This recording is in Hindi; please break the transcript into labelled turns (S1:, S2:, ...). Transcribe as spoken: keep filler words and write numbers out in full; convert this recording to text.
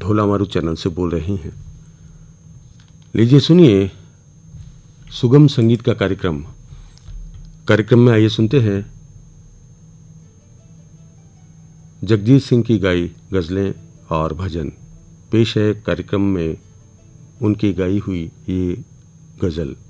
S1: ढोला मारू चैनल से बोल रहे हैं। लीजिए सुनिए सुगम संगीत का कार्यक्रम। कार्यक्रम में आइए सुनते हैं जगजीत सिंह की गाई गज़लें और भजन। पेश है कार्यक्रम में उनकी गाई हुई ये गज़ल।